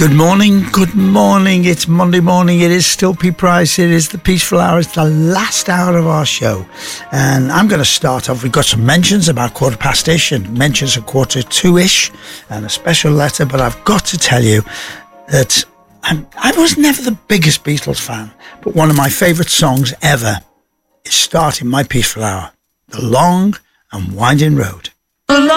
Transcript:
Good morning. It's Monday morning. It is still Pete Price. It is the Peaceful Hour. It's the last hour of our show. And I'm going to start off. We've got some mentions about 1:15-ish and mentions at 1:45-ish and a special letter. But I've got to tell you that I was never the biggest Beatles fan. But one of my favourite songs ever is starting my Peaceful Hour. The Long and Winding Road.